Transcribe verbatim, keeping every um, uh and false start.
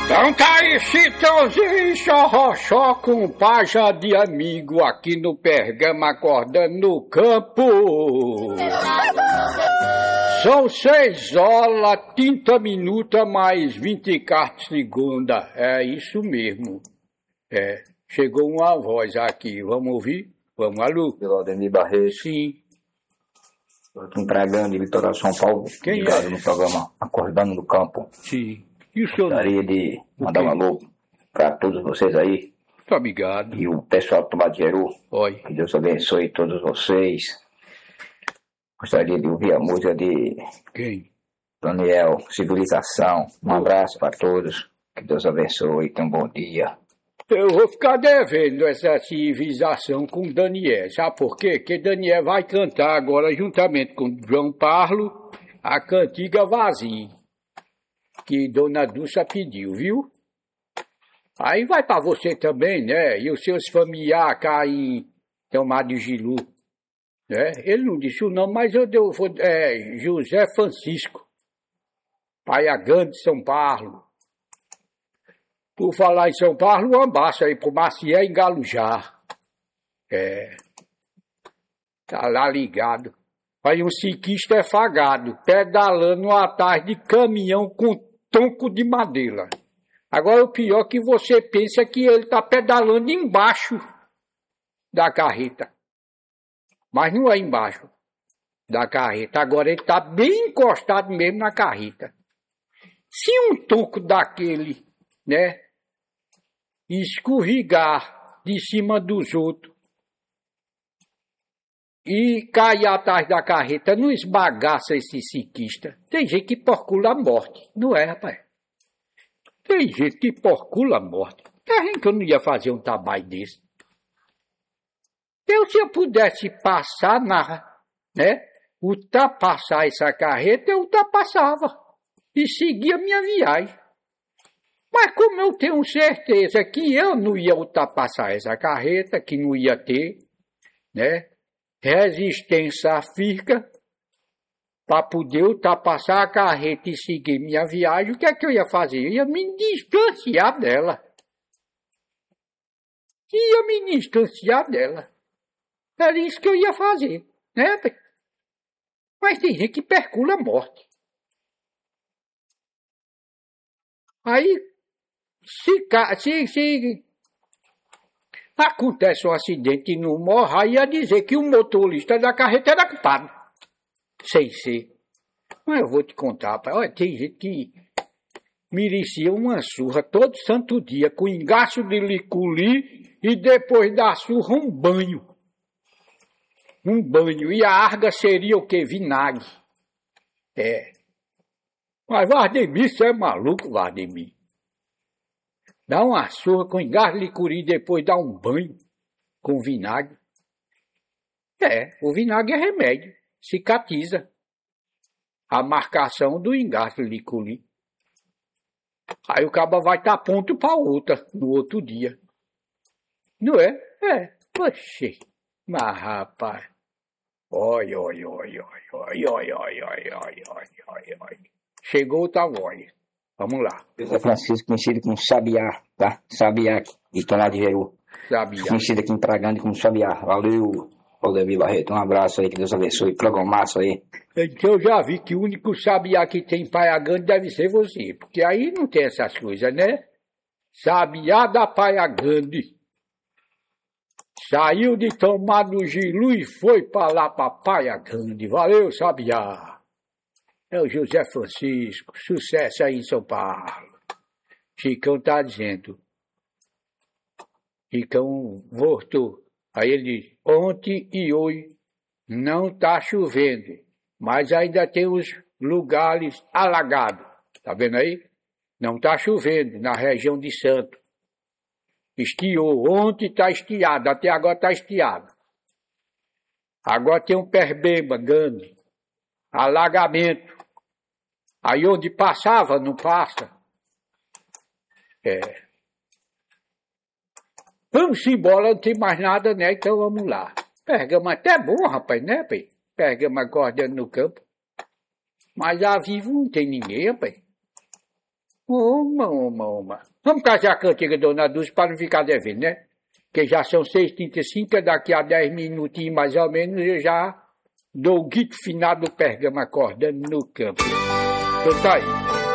Então tá aí, Chitãozinho, xorroxó com paja de amigo aqui no Pergama acordando no campo. São seis horas, trinta minutos mais vinte e quatro segundos. É isso mesmo. É, chegou uma voz aqui, vamos ouvir? Vamos, alô? Pelo Ademir Barreto. Sim. Estou aqui entregando de Litoral São Paulo, Quem ligado é? no programa Acordando no Campo. Sim. E o senhor? Gostaria de mandar um alô para todos vocês aí. Muito obrigado. E o pessoal do Tomadeiro. Oi. Que Deus abençoe todos vocês. Gostaria de ouvir a música de Quem? Daniel, Civilização. Um abraço para todos. Que Deus abençoe. Tenham um bom dia. Eu vou ficar devendo essa civilização com o Daniel. Sabe por quê? Porque Daniel vai cantar agora, juntamente com João Parlo, a cantiga Vazia, que Dona Dulce pediu, viu? Aí vai para você também, né? E os seus familiares cá em Tomar de Gilu. Né? Ele não disse o nome, mas eu deu, é José Francisco, Paiagã de São Paulo. Por falar em São Paulo, um abraço aí pro Maciel em Galujá. É. Tá lá ligado. Aí um ciclista é fagado, pedalando atrás de caminhão com tronco de madeira. Agora o pior é que você pensa que ele tá pedalando embaixo da carreta. Mas não é embaixo da carreta. Agora ele tá bem encostado mesmo na carreta. Se um tronco daquele, né, escorregar de cima dos outros e cair atrás da carreta, não esbagaça esse ciclista. Tem gente que porcula a morte, não é, rapaz? Tem gente que porcula a morte. Tem gente que eu não ia fazer um trabalho desse. Eu, se eu pudesse passar na, né, ultrapassar essa carreta, eu ultrapassava e seguia a minha viagem. Mas como eu tenho certeza que eu não ia ultrapassar essa carreta, que não ia ter, né, resistência física para poder ultrapassar a carreta e seguir minha viagem, o que é que eu ia fazer? Eu ia me distanciar dela. Ia me distanciar dela. Era isso que eu ia fazer, né? Mas tem gente que percula a morte. Aí, Se, se, se acontece um acidente e não morre, aí ia dizer que o motorista da carreta era culpado. Sem ser. Mas eu vou te contar, rapaz. Olha, tem gente que merecia uma surra todo santo dia, com engaço de liculi e depois da surra um banho. Um banho. E a arga seria o quê? Vinagre. É. Mas Vardemir, você é maluco, Vardemir. Dá uma surra com engasgo de licuri e depois dá um banho com vinagre. É, o vinagre é remédio, cicatriza a marcação do engasgo de licuri. Aí o cabo vai estar pronto para outra no outro dia. Não é? É, poxa. Mas rapaz, oi, oi, oi, oi, oi, oi, oi, oi, oi, oi, oi. Chegou outra voz. Vamos lá. José Francisco, conhecido como Sabiá, tá? Sabiá, de Tomar de Jeru. Sabiá. Conhecido aqui em Pragante como Sabiá. Valeu, Ademir Barreto. Um abraço aí, que Deus abençoe. Programaço aí. Então eu já vi que o único Sabiá que tem Paiagande deve ser você. Porque aí não tem essas coisas, né? Sabiá da Paiagande. Saiu de Tomar do Gilu e foi para lá para Paiagande. Valeu, Sabiá. É o José Francisco, sucesso aí em São Paulo. Chicão tá dizendo. Chicão voltou. Aí ele diz, ontem e hoje não tá chovendo, mas ainda tem os lugares alagados. Tá vendo aí? Não tá chovendo na região de Santo. Estiou, ontem tá estiado, até agora tá estiado. Agora tem um perbeba grande, alagamento. Aí onde passava, não passa. É. Vamos embora, não tem mais nada, né? Então vamos lá. Pergama até bom, rapaz, né, pai? Pergama acordando no campo. Mas a vivo não tem ninguém, rapaz. Uma, uma, uma. Vamos casar a cantiga, dona Dulce, para não ficar devendo, né? Que já são seis e trinta e cinco, daqui a dez minutinhos mais ou menos eu já dou o guito final do Pergamo acordando no campo. Então tá aí.